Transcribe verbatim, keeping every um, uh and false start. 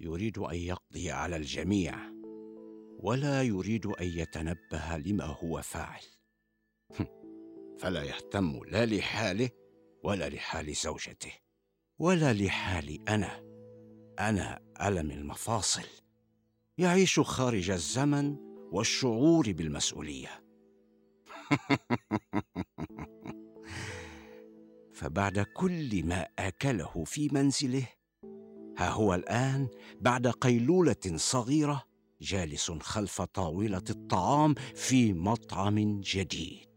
يريد أن يقضي على الجميع، ولا يريد أن يتنبه لما هو فاعل. فلا يهتم لا لحاله ولا لحال زوجته ولا لحالي أنا. أنا ألم المفاصل، يعيش خارج الزمن والشعور بالمسؤولية. فبعد كل ما أكله في منزله، ها هو الآن بعد قيلولة صغيرة جالس خلف طاولة الطعام في مطعم جديد.